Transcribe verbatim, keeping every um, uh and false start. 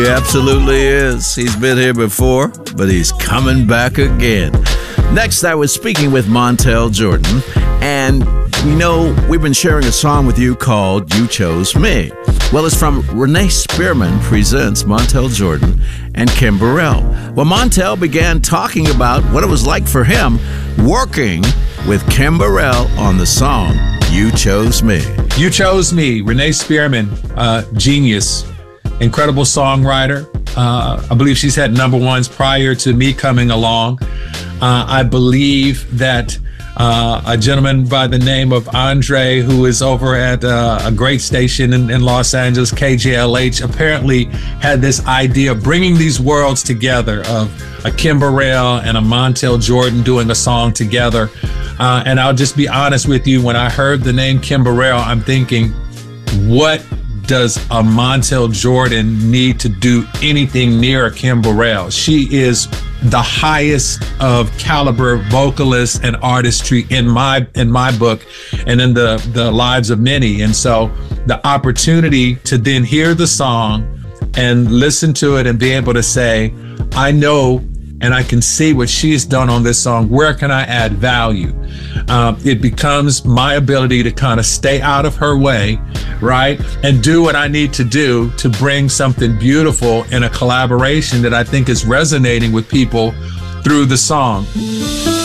He absolutely is. He's been here before, but he's coming back again. Next, I was speaking with Montel Jordan, and you know, we've been sharing a song with you called You Chose Me. Well, it's from Renee Spearman presents Montel Jordan and Kim Burrell. Well, Montel began talking about what it was like for him working with Kim Burrell on the song You Chose Me. You Chose Me, Renee Spearman, uh, genius, incredible songwriter. Uh, I believe she's had number ones prior to me coming along. Uh, I believe that uh, a gentleman by the name of Andre, who is over at uh, a great station in, in Los Angeles, K J L H, apparently had this idea of bringing these worlds together of a Kim Burrell and a Montel Jordan doing a song together. Uh, and I'll just be honest with you, when I heard the name Kim Burrell, I'm thinking, what does a Montel Jordan need to do anything near a Kim Burrell? She is the highest of caliber vocalist and artistry in my in my book and in the the lives of many. And so the opportunity to then hear the song and listen to it and be able to say, I know and I can see what she's done on this song. Where can I add value? Um, it becomes my ability to kind of stay out of her way, right? And do what I need to do to bring something beautiful in a collaboration that I think is resonating with people through the song.